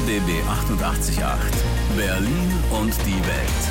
RBB 88.8 Berlin und die Welt.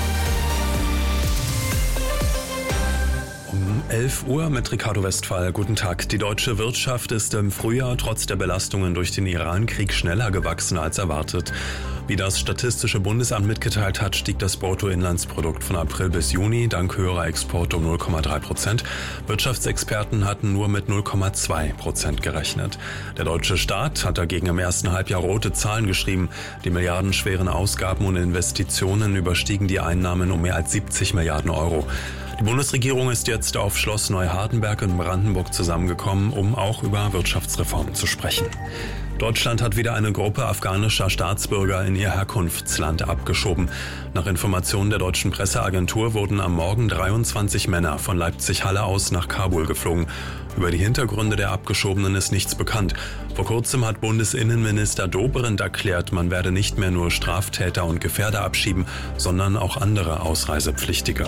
Um 11 Uhr mit Ricardo Westphal. Guten Tag. Die deutsche Wirtschaft ist im Frühjahr trotz der Belastungen durch den Iran-Krieg schneller gewachsen als erwartet. Wie das Statistische Bundesamt mitgeteilt hat, stieg das Bruttoinlandsprodukt von April bis Juni dank höherer Exporte um 0,3%. Wirtschaftsexperten hatten nur mit 0,2% gerechnet. Der deutsche Staat hat dagegen im ersten Halbjahr rote Zahlen geschrieben. Die milliardenschweren Ausgaben und Investitionen überstiegen die Einnahmen um mehr als 70 Milliarden Euro. Die Bundesregierung ist jetzt auf Schloss Neuhardenberg in Brandenburg zusammengekommen, um auch über Wirtschaftsreformen zu sprechen. Deutschland hat wieder eine Gruppe afghanischer Staatsbürger in ihr Herkunftsland abgeschoben. Nach Informationen der deutschen Presseagentur wurden am Morgen 23 Männer von Leipzig-Halle aus nach Kabul geflogen. Über die Hintergründe der Abgeschobenen ist nichts bekannt. Vor kurzem hat Bundesinnenminister Dobrindt erklärt, man werde nicht mehr nur Straftäter und Gefährder abschieben, sondern auch andere Ausreisepflichtige.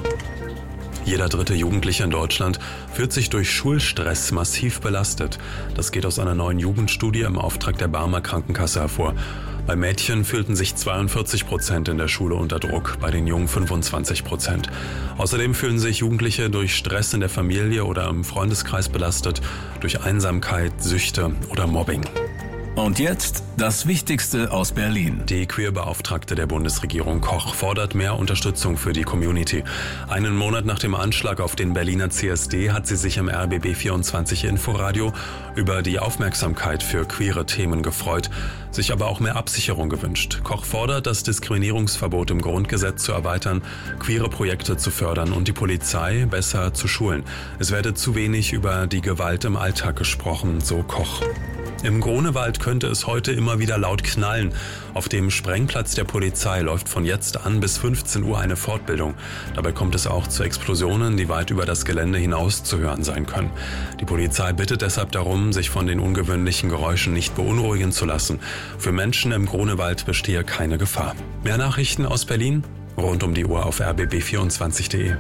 Jeder dritte Jugendliche in Deutschland fühlt sich durch Schulstress massiv belastet. Das geht aus einer neuen Jugendstudie im Auftrag der Barmer Krankenkasse hervor. Bei Mädchen fühlten sich 42% in der Schule unter Druck, bei den Jungen 25%. Außerdem fühlen sich Jugendliche durch Stress in der Familie oder im Freundeskreis belastet, durch Einsamkeit, Süchte oder Mobbing. Und jetzt das Wichtigste aus Berlin. Die Queerbeauftragte der Bundesregierung Koch fordert mehr Unterstützung für die Community. Einen Monat nach dem Anschlag auf den Berliner CSD hat sie sich im RBB 24 Inforadio über die Aufmerksamkeit für queere Themen gefreut, sich aber auch mehr Absicherung gewünscht. Koch fordert, das Diskriminierungsverbot im Grundgesetz zu erweitern, queere Projekte zu fördern und die Polizei besser zu schulen. Es werde zu wenig über die Gewalt im Alltag gesprochen, so Koch. Im Grunewald könnte es heute immer wieder laut knallen. Auf dem Sprengplatz der Polizei läuft von jetzt an bis 15 Uhr eine Fortbildung. Dabei kommt es auch zu Explosionen, die weit über das Gelände hinaus zu hören sein können. Die Polizei bittet deshalb darum, sich von den ungewöhnlichen Geräuschen nicht beunruhigen zu lassen. Für Menschen im Grunewald bestehe keine Gefahr. Mehr Nachrichten aus Berlin rund um die Uhr auf rbb24.de.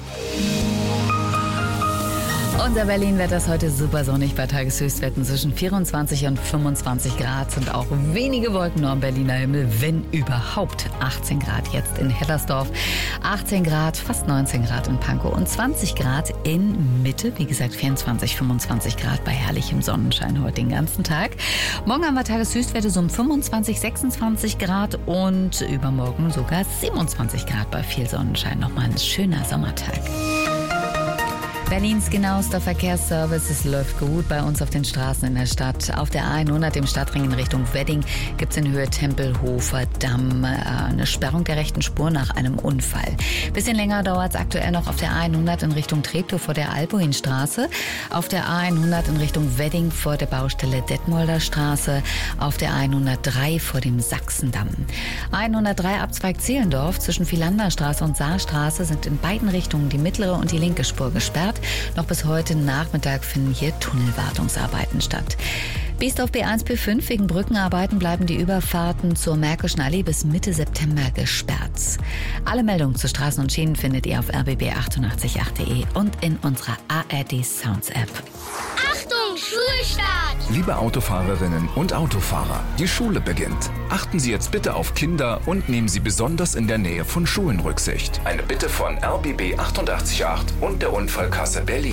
Unser Berlin-Wetter ist heute super sonnig bei Tageshöchstwerten zwischen 24 und 25 Grad. Sind auch wenige Wolken nur am Berliner Himmel, wenn überhaupt. 18 Grad jetzt in Hellersdorf, 18 Grad, fast 19 Grad in Pankow und 20 Grad in Mitte. Wie gesagt, 24, 25 Grad bei herrlichem Sonnenschein heute den ganzen Tag. Morgen haben wir Tageshöchstwerte so um 25, 26 Grad und übermorgen sogar 27 Grad bei viel Sonnenschein. Nochmal ein schöner Sommertag. Berlins genauester Verkehrsservice. Es läuft gut bei uns auf den Straßen in der Stadt. Auf der A100 im Stadtring in Richtung Wedding gibt es in Höhe Tempelhofer Damm eine Sperrung der rechten Spur nach einem Unfall. Bisschen länger dauert es aktuell noch auf der A100 in Richtung Treptow vor der Albuinstraße. Auf der A100 in Richtung Wedding vor der Baustelle Detmolder Straße. Auf der A103 vor dem Sachsendamm. A103 Abzweig Zehlendorf zwischen Philanderstraße und Saarstraße sind in beiden Richtungen die mittlere und die linke Spur gesperrt. Noch bis heute Nachmittag finden hier Tunnelwartungsarbeiten statt. Biesdorf B1, B5. Wegen Brückenarbeiten bleiben die Überfahrten zur Märkischen Allee bis Mitte September gesperrt. Alle Meldungen zu Straßen und Schienen findet ihr auf rbb888.de und in unserer ARD Sounds App. Achtung, Schulstart! Liebe Autofahrerinnen und Autofahrer, die Schule beginnt. Achten Sie jetzt bitte auf Kinder und nehmen Sie besonders in der Nähe von Schulen Rücksicht. Eine Bitte von RBB 88.8 und der Unfallkasse Berlin.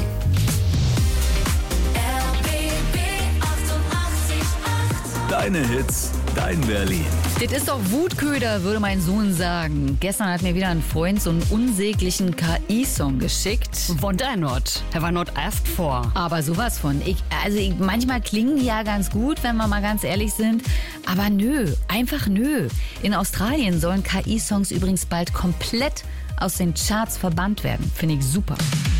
Deine Hits, dein Berlin. Das ist doch Wutköder, würde mein Sohn sagen. Gestern hat mir wieder ein Freund so einen unsäglichen KI-Song geschickt. Wonder not. Have I not asked for? Aber sowas von. Manchmal klingen die ja ganz gut, wenn wir mal ganz ehrlich sind. Aber nö, einfach nö. In Australien sollen KI-Songs übrigens bald komplett aus den Charts verbannt werden. Finde ich super.